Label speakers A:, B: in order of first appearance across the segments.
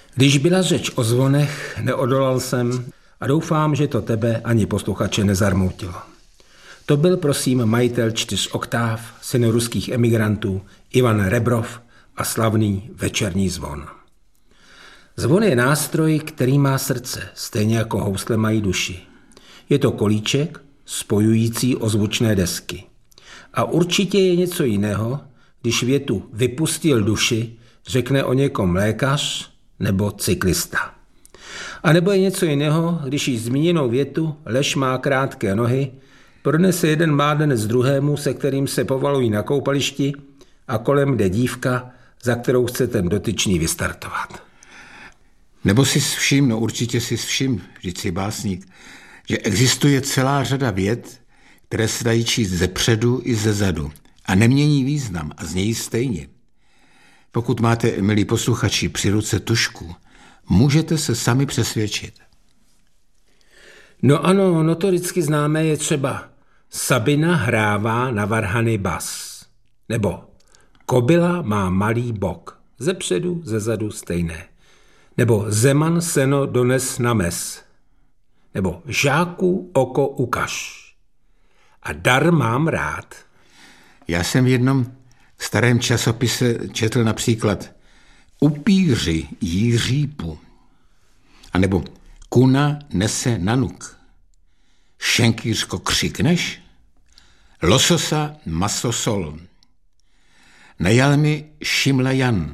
A: Když byla řeč o zvonech, neodolal jsem a doufám, že to tebe ani posluchače nezarmoutilo. To byl prosím majitel 4 oktáv, syn ruských emigrantů Ivan Rebrov a slavný večerní zvon. Zvon je nástroj, který má srdce, stejně jako housle mají duši. Je to kolíček spojující ozvučné desky. A určitě je něco jiného, když větu vypustil duši řekne o někom lékař nebo cyklista. A nebo je něco jiného, když již zmíněnou větu lež má krátké nohy pronese jeden mládenec druhému, se kterým se povalují na koupališti a kolem jde dívka, za kterou chce ten dotyčný vystartovat.
B: Nebo si určitě si všim, vždyť jsi básník, že existuje celá řada vět, které se dají číst zepředu i zezadu a nemění význam a znějí stejně. Pokud máte, milí posluchači, při ruce tužku, můžete se sami přesvědčit.
A: No ano, notoricky známé je třeba Sabina hrává na varhany bas. Nebo Kobila má malý bok, zepředu, zezadu stejné. Nebo Zeman seno dones na mes. Nebo Žáku oko ukaž. A dar mám rád.
B: Já jsem v jednom starém časopise četl například Upíři jí řípu. A nebo Kuna nese nanuk. Šenkýřko křikneš? Lososa maso sol. Najal mi šimla Jan.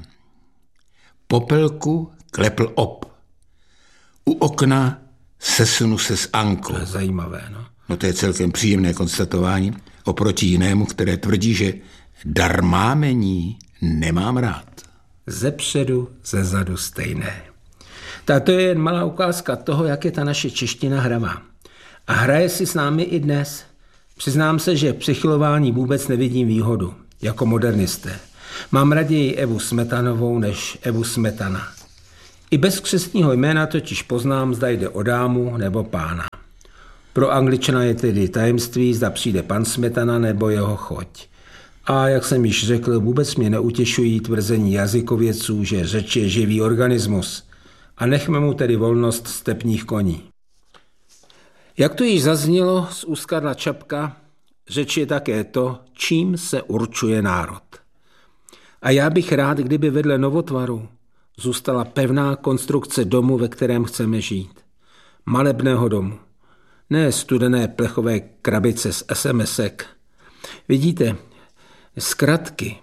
B: Popelku klepl op. U okna sesunu se s Ankou.
A: To je zajímavé, no.
B: No to je celkem příjemné konstatování oproti jinému, které tvrdí, že darmámení nemám rád.
A: Zepředu, zezadu stejné. To je jen malá ukázka toho, jak je ta naše čeština hravá. A hraje si s námi i dnes. Přiznám se, že v přichylování vůbec nevidím výhodu, jako modernisté. Mám raději Evu Smetanovou než Evu Smetana. I bez křestního jména totiž poznám, zda jde o dámu nebo pána. Pro Angličana je tedy tajemství, zda přijde pan Smetana nebo jeho choť. A jak jsem již řekl, vůbec mě neutěšují tvrzení jazykovědců, že řeč je živý organismus. A nechme mu tedy volnost stepních koní. Jak to již zaznělo z úst Karla Čapka, řeč je také to, čím se určuje národ. A já bych rád, kdyby vedle novotvaru zůstala pevná konstrukce domu, ve kterém chceme žít. Malebného domu. Ne studené plechové krabice z SMSek. Vidíte, zkratky,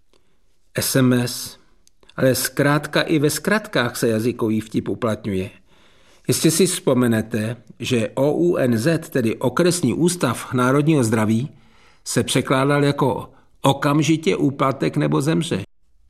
A: SMS, ale zkrátka i ve zkratkách se jazykový vtip uplatňuje. Jestli si vzpomenete, že OUNZ, tedy Okresní ústav národního zdraví, se překládal jako okamžitě úplatek nebo zemře.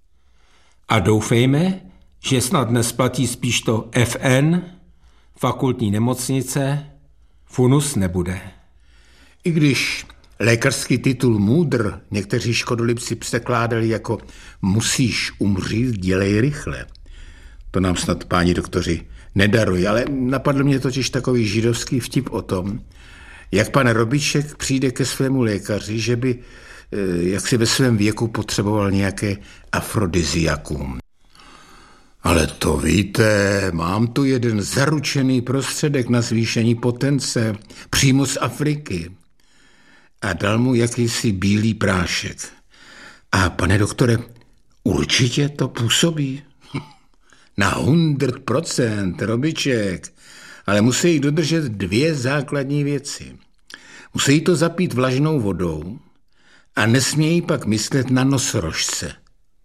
A: A doufejme, že snad dnes platí spíš to FN, fakultní nemocnice, funus nebude.
B: I když lékařský titul můdr někteří škodolibci překládali jako musíš umřít, dělej rychle. To nám snad páni doktoři nedarují, ale napadl mě totiž takový židovský vtip o tom, jak pan Robiček přijde ke svému lékaři, že by jak si ve svém věku potřeboval nějaké afrodiziakum. Ale to víte, mám tu jeden zaručený prostředek na zvýšení potence přímo z Afriky. A dal mu jakýsi bílý prášek. A pane doktore, určitě to působí. Na 100%, Robiček. Ale musí dodržet 2 základní věci. Musí to zapít vlažnou vodou a nesmějí pak myslet na nosorožce.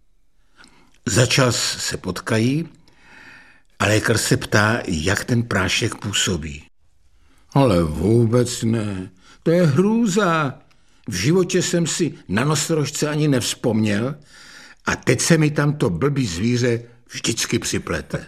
B: Za čas se potkají a lékař se ptá, jak ten prášek působí. Ale vůbec ne. To je hrůza. V životě jsem si na nosorožce ani nevzpomněl a teď se mi tam to blbý zvíře vždycky připlete.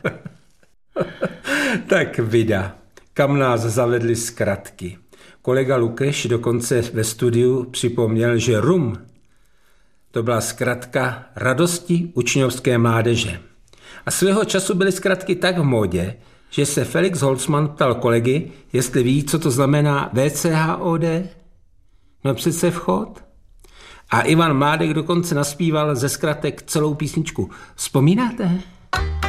A: Tak vida, kam nás zavedly zkratky. Kolega Lukeš dokonce ve studiu připomněl, že RUM to byla zkratka radosti učňovské mládeže. A svého času byly zkratky tak v módě, že se Felix Holzman ptal kolegy, jestli ví, co to znamená VCHOD. No přece vchod. A Ivan Mládek dokonce naspíval ze zkratek celou písničku. Vzpomínáte?